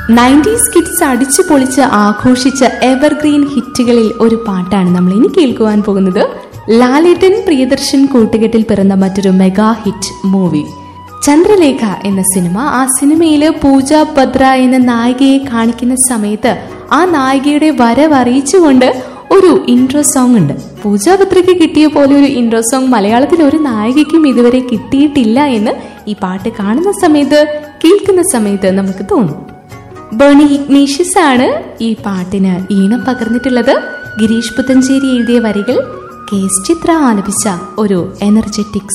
90s kids അടിച്ചു പൊളിച്ച് ആഘോഷിച്ച evergreen ഹിറ്റുകളിൽ ഒരു പാട്ടാണ് നമ്മൾ ഇനി കേൾക്കുവാൻ പോകുന്നത്. ലാലേട്ടൻ പ്രിയദർശൻ കൂട്ടുകെട്ടിൽ പിറന്ന മറ്റൊരു മെഗാ ഹിറ്റ് മൂവി ചന്ദ്രലേഖ എന്ന സിനിമ. ആ സിനിമയിൽ പൂജ ഭദ്ര എന്ന നായികയെ കാണിക്കുന്ന സമയത്ത് ആ നായികയുടെ വരവ് അറിയിച്ചുകൊണ്ട് ഒരു ഇൻട്രോ സോങ് ഉണ്ട്. പൂജ ഭദ്രയ്ക്ക് കിട്ടിയ പോലെ ഒരു ഇൻട്രോ സോങ് മലയാളത്തിൽ ഒരു നായികയ്ക്കും ഇതുവരെ കിട്ടിയിട്ടില്ല എന്ന് ഈ പാട്ട് കാണുന്ന സമയത്ത്, കേൾക്കുന്ന സമയത്ത് നമുക്ക് തോന്നും. ബേണി ഇഗ്നീഷ്യസ് ആണ് ഈ പാട്ടിന് ഈണം പകർന്നിട്ടുള്ളത്. ഗിരീഷ് പുത്തഞ്ചേരി എഴുതിയ വരികൾ കെ എസ് ചിത്ര ആലപിച്ച ഒരു എനർജറ്റിക്